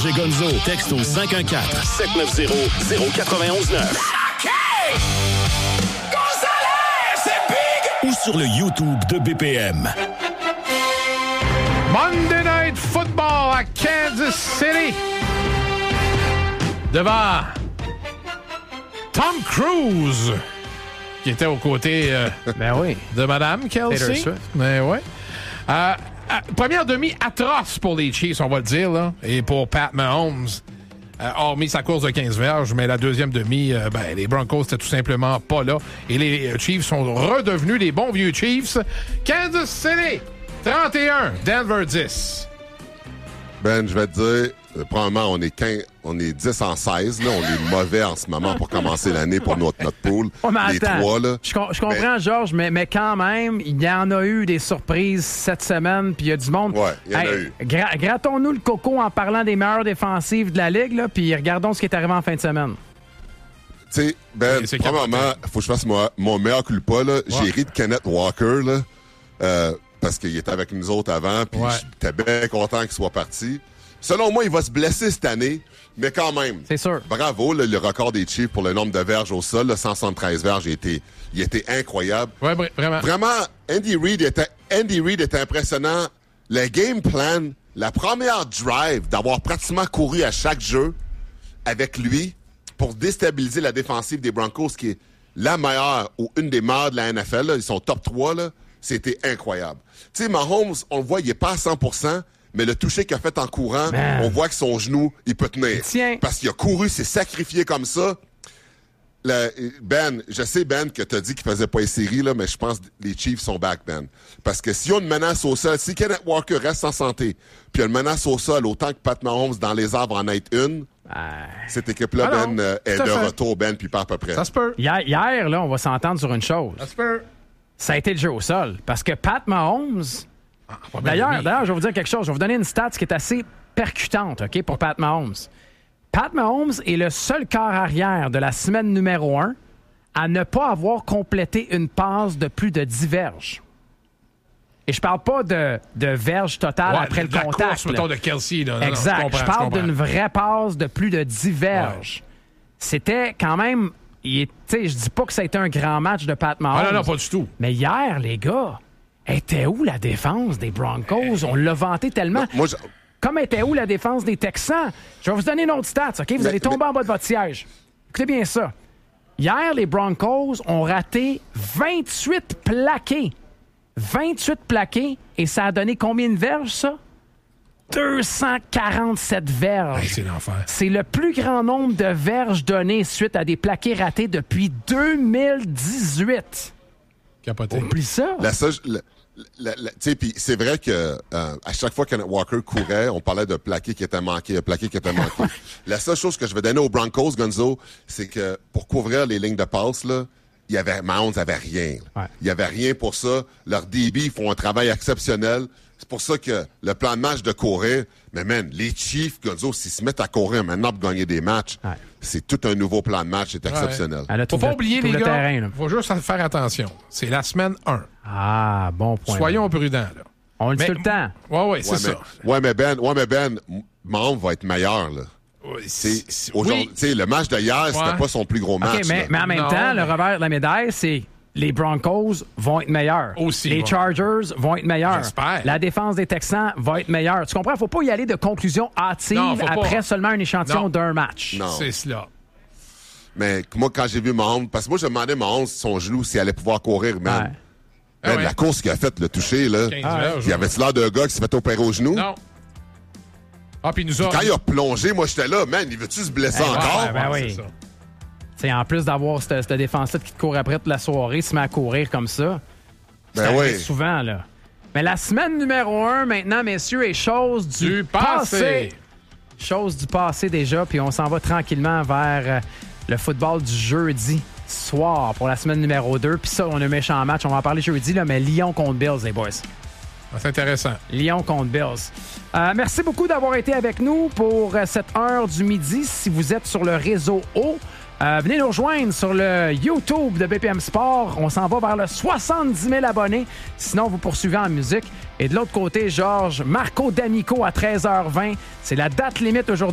Georges et Gonzo. Texte au 514-790-0919. Ou sur le YouTube de BPM. Monday Night Football à Kansas City. Devant Tom Cruise, qui était aux côtés de Madame Kelsey. Ben oui. Première demi atroce pour les Chiefs, on va le dire, là, et pour Pat Mahomes. Hormis sa course de 15 verges, mais la deuxième demi, les Broncos étaient tout simplement pas là. Et les Chiefs sont redevenus les bons vieux Chiefs. Kansas City, 31, Denver 10. Ben, je vais te dire, probablement, on est 10 en 16. Là. On est mauvais en ce moment pour commencer l'année pour notre pool. Les trois, là. Je comprends, Georges, mais quand même, il y en a eu des surprises cette semaine, puis il y a du monde. Ouais, il y en a eu. Grattons-nous le coco en parlant des meilleures défensives de la Ligue, là, puis regardons ce qui est arrivé en fin de semaine. Tu sais, Ben, premièrement, il faut que je fasse mon meilleur culpa, là. J'ai ri de Kenneth Walker, là, parce qu'il était avec nous autres avant, puis j'étais bien content qu'il soit parti. Selon moi, il va se blesser cette année, mais quand même. C'est sûr. Bravo, là, le record des Chiefs pour le nombre de verges au sol, là, 173 verges, il était incroyable. Ouais, vraiment. Vraiment, Andy Reid était impressionnant. Le game plan, la première drive, d'avoir pratiquement couru à chaque jeu avec lui pour déstabiliser la défensive des Broncos, qui est la meilleure ou une des meilleures de la NFL, là, ils sont top 3, là, c'était incroyable. Tu sais, Mahomes, on le voit, il est pas à 100%, mais le toucher qu'il a fait en courant, on voit que son genou, il peut tenir. Tiens. Parce qu'il a couru, s'est sacrifié comme ça. Je sais, Ben, que t'as dit qu'il faisait pas les séries, là, mais je pense que les Chiefs sont back, Ben. Parce que s'il y a une menace au sol, si Kenneth Walker reste en santé, puis il y a une menace au sol, autant que Pat Mahomes dans les arbres en être une, cette équipe-là, est de retour, Ben, puis pas à peu près. Ça se peut. Hier, là, on va s'entendre sur une chose. Ça se peut. Ça a été le jeu au sol. Parce que Pat Mahomes... D'ailleurs, je vais vous dire quelque chose. Je vais vous donner une stat qui est assez percutante, OK, pour Pat Mahomes. Pat Mahomes est le seul quart arrière de la semaine numéro 1 à ne pas avoir complété une passe de plus de 10 verges. Et je parle pas de verges totales après le contact. La course, mettons, de Kelsey. Là. Exact. Non, je parle d'une vraie passe de plus de 10 verges. C'était quand même... Je dis pas que ça a été un grand match de Pat Mahomes. Non, pas du tout. Mais hier, les gars... était où la défense des Broncos? On l'a vanté tellement. Comme était où la défense des Texans? Je vais vous donner une autre stat, OK? Vous allez tomber en bas de votre siège. Écoutez bien ça. Hier, les Broncos ont raté 28 plaqués. 28 plaqués. Et ça a donné combien de verges, ça? 247 verges. Hey, c'est l'enfer. C'est le plus grand nombre de verges données suite à des plaqués ratés depuis 2018. Capoté. Oublie ça. Puis c'est vrai que à chaque fois que Walker courait, on parlait de plaqué qui était manqué, La seule chose que je vais donner aux Broncos, Gonzo, c'est que pour couvrir les lignes de passe, là, Mahomes n'avait rien. Ouais. Il n'y avait rien pour ça. Leurs DB font un travail exceptionnel. C'est pour ça que le plan de match de courir, mais man, les Chiefs, Gonzo, s'ils se mettent à courir maintenant pour gagner des matchs, c'est tout un nouveau plan de match, c'est exceptionnel. Faut pas oublier, les gars, faut juste faire attention. C'est la semaine 1. Ah, bon point. Soyons prudents, là. On le dit tout le temps. Oui, c'est ça. Mais Ben, Mahomes va être meilleur, là. Le match d'hier, c'était pas son plus gros match. Mais en même temps, le revers de la médaille, c'est les Broncos vont être meilleurs. Aussi, les Chargers vont être meilleurs. J'espère. La défense des Texans va être meilleure. Tu comprends? Faut pas y aller de conclusion hâtive après seulement un échantillon d'un match. Non. C'est cela. Mais moi, quand j'ai vu Mahomes, parce que moi, je demandais Mahomes son genou s'il allait pouvoir courir, man. La course qu'il a faite, le toucher, là. Il y avait-tu l'air d'un gars qui s'est fait opérer au genou? Non. Puis quand il a plongé, moi, j'étais là, man, il veut-tu se blesser encore? Oui. C'est ça. T'sais, en plus d'avoir cette défense-là qui te court après toute la soirée, se met à courir comme ça. Ça arrive souvent, là. Mais la semaine numéro 1, maintenant, messieurs, est chose du passé. Chose du passé déjà, puis on s'en va tranquillement vers le football du jeudi soir pour la semaine numéro 2. Puis ça, on a un méchant match. On va en parler jeudi, là, mais Lyon contre Bills, les boys. C'est intéressant. Lyon contre Bills. Merci beaucoup d'avoir été avec nous pour cette heure du midi. Si vous êtes sur le réseau O, venez nous rejoindre sur le YouTube de BPM Sport. On s'en va vers le 70 000 abonnés. Sinon, vous poursuivez en musique. Et de l'autre côté, Georges, Marco D'Amico à 13h20. C'est la date limite aujourd'hui.